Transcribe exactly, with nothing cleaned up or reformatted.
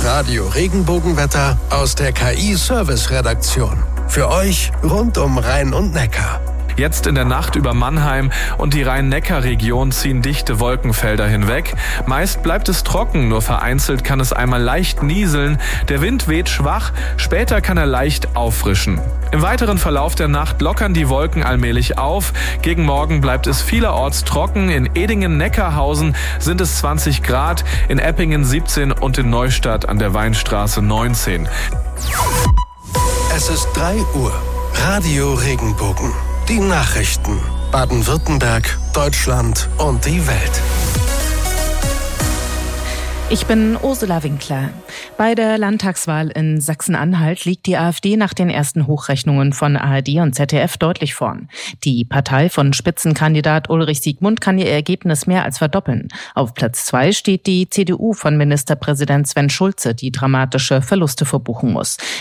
Radio Regenbogenwetter aus der K I-Service-Redaktion. Für euch rund um Rhein und Neckar. Jetzt in der Nacht über Mannheim und die Rhein-Neckar-Region ziehen dichte Wolkenfelder hinweg. Meist bleibt es trocken, nur vereinzelt kann es einmal leicht nieseln. Der Wind weht schwach, später kann er leicht auffrischen. Im weiteren Verlauf der Nacht lockern die Wolken allmählich auf. Gegen Morgen bleibt es vielerorts trocken. In Edingen-Neckarhausen sind es zwanzig Grad, in Eppingen siebzehn und in Neustadt an der Weinstraße neunzehn. Es ist drei Uhr. Radio Regenbogen. Die Nachrichten. Baden-Württemberg, Deutschland und die Welt. Ich bin Ursula Winkler. Bei der Landtagswahl in Sachsen-Anhalt liegt die AfD nach den ersten Hochrechnungen von A R D und Z D F deutlich vorn. Die Partei von Spitzenkandidat Ulrich Siegmund kann ihr Ergebnis mehr als verdoppeln. Auf Platz zwei steht die C D U von Ministerpräsident Sven Schulze, die dramatische Verluste verbuchen muss.